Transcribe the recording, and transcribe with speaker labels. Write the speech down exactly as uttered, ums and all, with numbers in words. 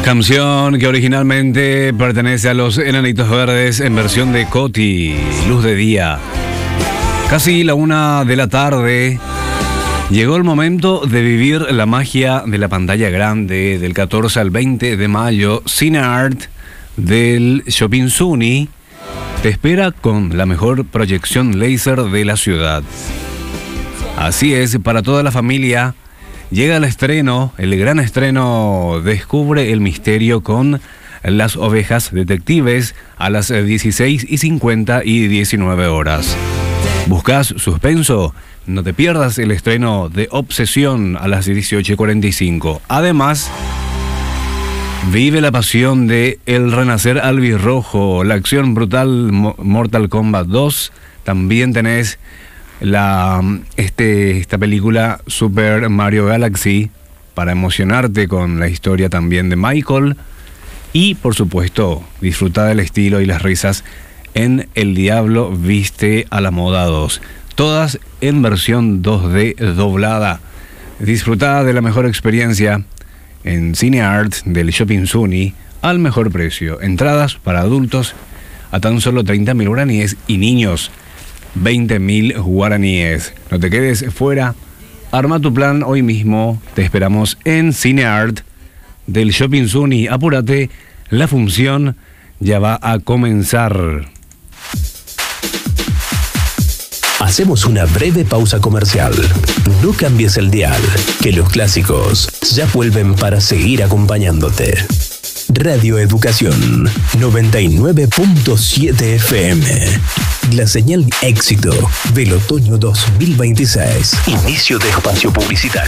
Speaker 1: Canción que originalmente pertenece a los Enanitos Verdes en versión de Coti, Luz de Día. Casi la una de la tarde, llegó el momento de vivir la magia de la pantalla grande del catorce al veinte de mayo. Cineart del Shopping Zuni te espera con la mejor proyección láser de la ciudad. Así es, para toda la familia. Llega el estreno, el gran estreno, Descubre el misterio con Las Ovejas Detectives a las dieciséis y cincuenta y diecinueve horas. ¿Buscas suspenso? No te pierdas el estreno de Obsesión a las dieciocho y cuarenta y cinco. Además, vive la pasión de El Renacer Albirrojo, la acción brutal Mortal Kombat dos. También tenés La, este, esta película Super Mario Galaxy para emocionarte con la historia también de Michael. Y por supuesto disfrutar del estilo y las risas en El Diablo Viste a la Moda dos, todas en versión dos D doblada. Disfrutada de la mejor experiencia en Cineart del Shopping Zuni al mejor precio. Entradas para adultos a tan solo treinta mil guaraníes y niños veinte mil guaraníes. No te quedes fuera. Arma tu plan hoy mismo. Te esperamos en Cineart del Shopping Zuni. Apúrate, la función ya va a comenzar.
Speaker 2: Hacemos una breve pausa comercial. No cambies el dial, que los clásicos ya vuelven para seguir acompañándote. Radio Educación noventa y nueve punto siete F M. La señal éxito del otoño dos mil veintiséis. Inicio de espacio publicitario.